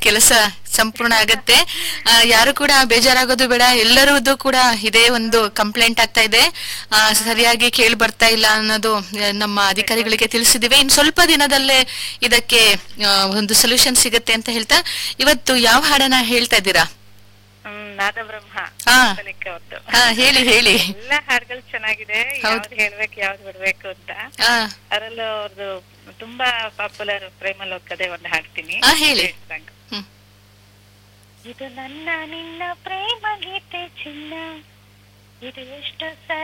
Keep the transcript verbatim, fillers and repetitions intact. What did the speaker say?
ಕೆಲಸ ಸಂಪೂರ್ಣ ಆಗತ್ತೆ. ಯಾರು ಕೂಡ ಬೇಜಾರಾಗೋದು ಬೇಡ. ಎಲ್ಲರದ್ದು ಕೂಡ ಇದೇ ಒಂದು ಕಂಪ್ಲೇಂಟ್ ಆಗ್ತಾ ಇದೆ, ಸರಿಯಾಗಿ ಕೇಳಿ ಬರ್ತಾ ಇಲ್ಲ ಅನ್ನೋದು ನಮ್ಮ ಅಧಿಕಾರಿಗಳಿಗೆ ತಿಳಿಸಿದಿವೆ. ಇನ್ನು ಸ್ವಲ್ಪ ದಿನದಲ್ಲೇ ಇದಕ್ಕೆ ಒಂದು ಸೊಲ್ಯೂಷನ್ ಸಿಗತ್ತೆ ಅಂತ ಹೇಳ್ತಾ, ಇವತ್ತು ಯಾವ ಹಾಡನ್ನ ಹೇಳ್ತಾ ಇದ್ದೀರಾ? ನಾದಬ್ರಹ್ಮ ಹೇಳಿ ಹೇಳಿ. ಎಲ್ಲ ಹಾಡುಗಳು ಚೆನ್ನಾಗಿದೆ, ಯಾವ್ದು ಹೇಳ್ಬೇಕು ಯಾವ್ದು ಬಿಡ್ಬೇಕು ಅಂತ. ಅದರಲ್ಲೂ ಅವ್ರದ್ದು ತುಂಬಾ ಪಾಪ್ಯುಲರ್ ಪ್ರೇಮಲೋಕದೇ ಒಂದು ಹಾಡ್ತೀನಿ, ಹೇಳಿ. ಇದು ನನ್ನ ನಿನ್ನ ಪ್ರೇಮ ಗೀತೆ ಚಿನ್ನ, ಇದು ಎಷ್ಟು